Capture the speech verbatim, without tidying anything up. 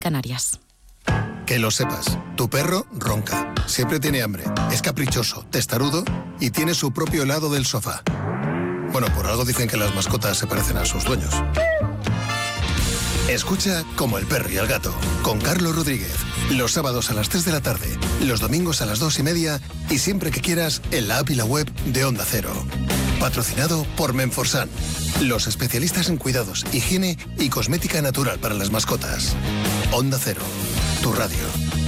Canarias. Que lo sepas, tu perro ronca, siempre tiene hambre, es caprichoso, testarudo y tiene su propio helado del sofá. Bueno, por algo dicen que las mascotas se parecen a sus dueños. Escucha Como el perro y el gato, con Carlos Rodríguez, los sábados a las tres de la tarde, los domingos a las dos y media y siempre que quieras en la app y la web de Onda Cero. Patrocinado por Menforsan, los especialistas en cuidados, higiene y cosmética natural para las mascotas. Onda Cero, tu radio.